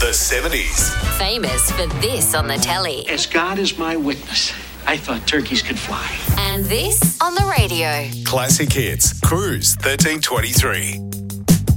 The 70s. Famous for this on the telly. As God is my witness, I thought turkeys could fly. And this on the radio. Classic hits. Cruise 1323.